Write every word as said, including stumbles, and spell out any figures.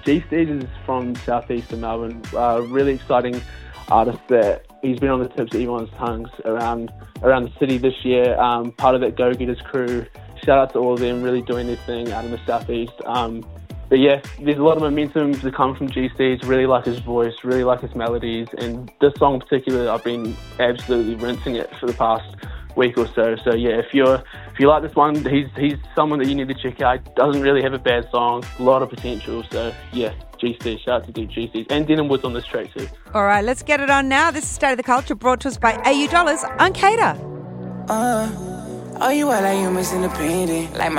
G Steez is from southeastern Melbourne. Uh, really exciting artist that he's been on the tips of everyone's tongues around around the city this year. Um, part of that Go Getters crew. Shout out to all of them, really doing their thing out in the southeast. Um, but yeah, there's a lot of momentum to come from G Steez. Really like his voice, really like his melodies, and this song in particular, I've been absolutely rinsing it for the past week or so. So yeah, if you're if you like this one, he's he's someone that you need to check out. Doesn't really have a bad song, a lot of potential. So yeah, G Steez, shout out to G Steez and Denim Woods on this track too. All right, let's get it on now. This is State of the Culture, brought to us by A U Dollars on Cater. Uh, oh, you are like you missing a painting, like my